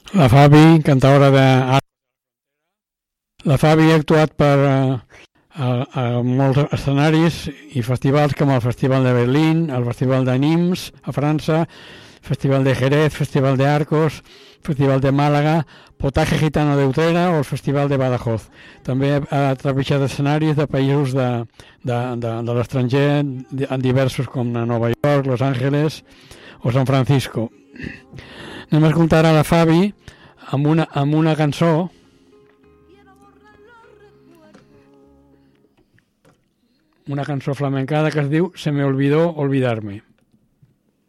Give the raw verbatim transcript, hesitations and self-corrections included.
La Fabi, cantaora de... La Fabi ha actuat per uh, a, a molts escenaris i festivals com el Festival de Berlín, el Festival de Nimes a França, Festival de Jerez, Festival de Arcos, Festival de Màlaga, Potaje Gitano de Utrera o el Festival de Badajoz. També ha trepitjat escenaris de països de, de, de, de l'estranger, en diversos com a Nova York, Los Ángeles o San Francisco. Anem a escoltar a la Fabi amb una, amb una cançó una cançó flamencada que es diu Se me olvidó olvidarme.